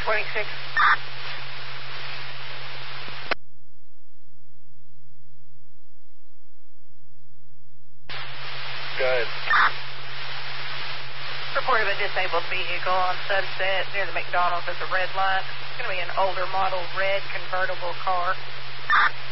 26. Good. Report of a disabled vehicle on Sunset near the McDonald's at the red line. It's going to be an older model red convertible car.